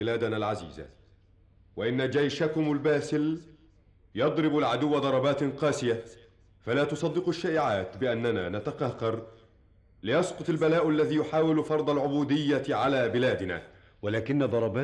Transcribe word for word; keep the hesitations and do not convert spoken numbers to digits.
بلادنا العزيزة، وإن جيشكم الباسل يضرب العدو ضربات قاسية، فلا تصدقوا الشائعات بأننا نتقهقر ليسقط البلاء الذي يحاول فرض العبودية على بلادنا. ولكن ضربات